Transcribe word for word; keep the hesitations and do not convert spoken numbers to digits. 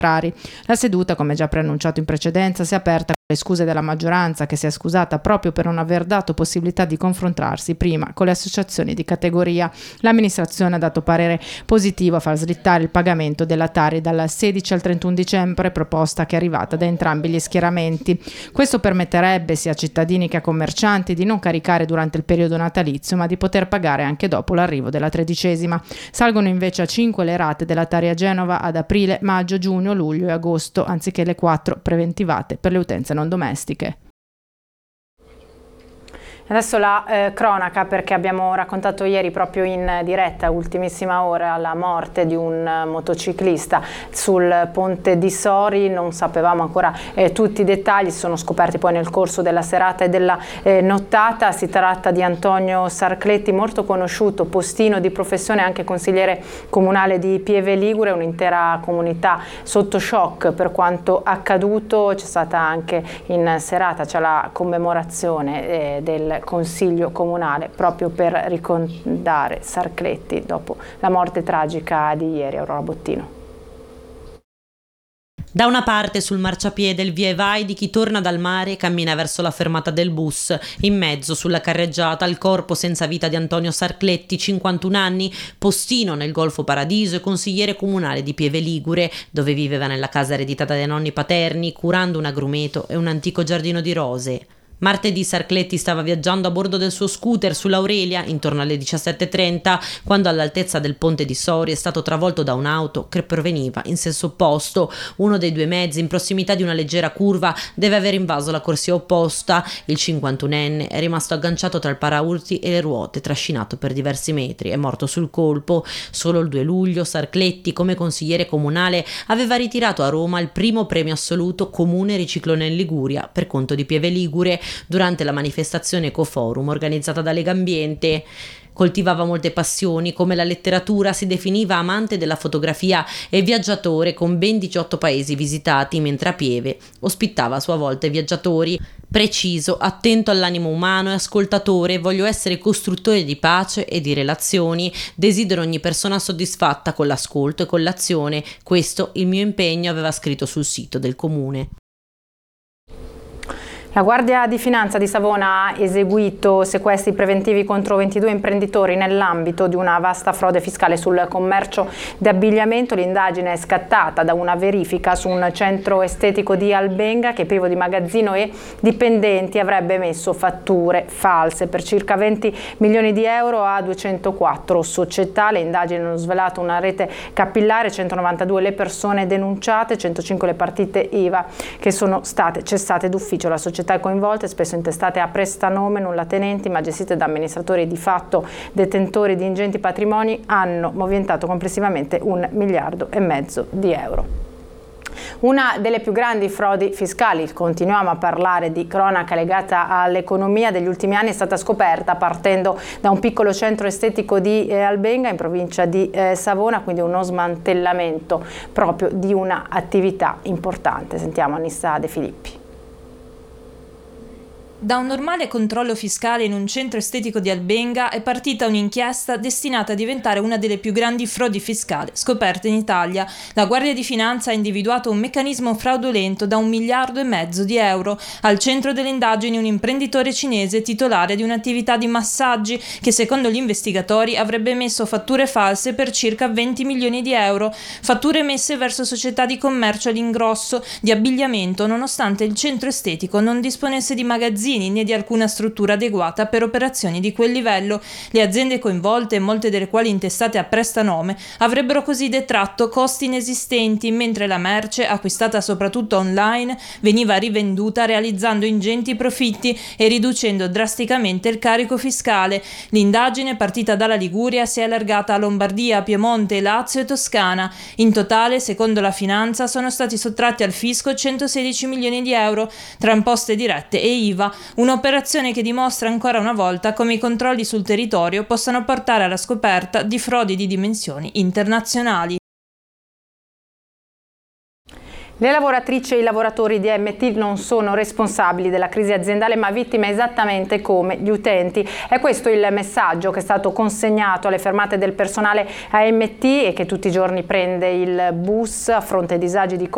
La seduta, come già preannunciato in precedenza, si è aperta con le scuse della maggioranza, che si è scusata proprio per non aver dato possibilità di confrontarsi prima con le associazioni di categoria. L'amministrazione ha dato parere positivo a far slittare il pagamento della Tari dal sedici al trentuno dicembre, proposta che è arrivata da entrambi gli schieramenti. Questo permetterebbe sia a cittadini che a commercianti di non caricare durante il periodo natalizio, ma di poter pagare anche dopo l'arrivo della tredicesima. Salgono invece a cinque le rate della Tari a Genova ad aprile, maggio, giugno, luglio e agosto, anziché le quattro preventivate per le utenze non domestiche. Adesso la eh, cronaca, perché abbiamo raccontato ieri proprio in diretta, ultimissima ora, la morte di un uh, motociclista sul ponte di Sori. Non sapevamo ancora eh, tutti i dettagli, si sono scoperti poi nel corso della serata e della eh, nottata. Si tratta di Antonio Sarcletti, molto conosciuto, postino di professione, anche consigliere comunale di Pieve Ligure. Un'intera comunità sotto shock per quanto accaduto. C'è stata anche in serata, c'è la commemorazione eh, del Consiglio Comunale proprio per ricordare Sarcletti dopo la morte tragica di ieri. Aurora Bottino. Da una parte, sul marciapiede, il via e vai di chi torna dal mare e cammina verso la fermata del bus. In mezzo, sulla carreggiata, il corpo senza vita di Antonio Sarcletti, cinquantuno anni, postino nel Golfo Paradiso e consigliere comunale di Pieve Ligure, dove viveva nella casa ereditata dai nonni paterni, curando un agrumeto e un antico giardino di rose. Martedì Sarcletti stava viaggiando a bordo del suo scooter sull'Aurelia intorno alle diciassette e trenta, quando all'altezza del ponte di Sori è stato travolto da un'auto che proveniva in senso opposto. Uno dei due mezzi, in prossimità di una leggera curva, deve aver invaso la corsia opposta. Il cinquantunenne è rimasto agganciato tra il paraurti e le ruote, trascinato per diversi metri. È morto sul colpo. Solo il due luglio Sarcletti, come consigliere comunale, aveva ritirato a Roma il primo premio assoluto Comune Riciclone in Liguria per conto di Pieve Ligure, durante la manifestazione Ecoforum organizzata da Legambiente. Coltivava molte passioni, come la letteratura, si definiva amante della fotografia e viaggiatore con ben diciotto paesi visitati, mentre a Pieve ospitava a sua volta i viaggiatori. Preciso, attento all'animo umano e ascoltatore, voglio essere costruttore di pace e di relazioni, desidero ogni persona soddisfatta con l'ascolto e con l'azione, questo il mio impegno, aveva scritto sul sito del comune. La Guardia di Finanza di Savona ha eseguito sequestri preventivi contro ventidue imprenditori nell'ambito di una vasta frode fiscale sul commercio di abbigliamento. L'indagine è scattata da una verifica su un centro estetico di Albenga che, privo di magazzino e dipendenti, avrebbe emesso fatture false per circa venti milioni di euro a duecentoquattro società. Le indagini hanno svelato una rete capillare, centonovantadue le persone denunciate, centocinque le partite I V A che sono state cessate d'ufficio. La società coinvolte, spesso intestate a prestanome, nulla tenenti, ma gestite da amministratori di fatto detentori di ingenti patrimoni, hanno movimentato complessivamente un miliardo e mezzo di euro. Una delle più grandi frodi fiscali, continuiamo a parlare di cronaca legata all'economia degli ultimi anni, è stata scoperta partendo da un piccolo centro estetico di eh, Albenga in provincia di eh, Savona, quindi uno smantellamento proprio di una attività importante. Sentiamo Anissa De Filippi. Da un normale controllo fiscale in un centro estetico di Albenga è partita un'inchiesta destinata a diventare una delle più grandi frodi fiscali scoperte in Italia. La Guardia di Finanza ha individuato un meccanismo fraudolento da un miliardo e mezzo di euro. Al centro delle indagini un imprenditore cinese titolare di un'attività di massaggi che, secondo gli investigatori, avrebbe emesso fatture false per circa venti milioni di euro. Fatture emesse verso società di commercio all'ingrosso di abbigliamento, nonostante il centro estetico non disponesse di magazzini né di alcuna struttura adeguata per operazioni di quel livello. Le aziende coinvolte, molte delle quali intestate a prestanome, avrebbero così detratto costi inesistenti, mentre la merce, acquistata soprattutto online, veniva rivenduta realizzando ingenti profitti e riducendo drasticamente il carico fiscale. L'indagine, partita dalla Liguria, si è allargata a Lombardia, Piemonte, Lazio e Toscana. In totale, secondo la Finanza, sono stati sottratti al fisco centosedici milioni di euro tra imposte dirette e I V A. Un'operazione che dimostra ancora una volta come i controlli sul territorio possano portare alla scoperta di frodi di dimensioni internazionali. Le lavoratrici e i lavoratori di A M T non sono responsabili della crisi aziendale, ma vittime esattamente come gli utenti. È questo il messaggio che è stato consegnato alle fermate del personale A M T e che tutti i giorni prende il bus a fronte ai disagi di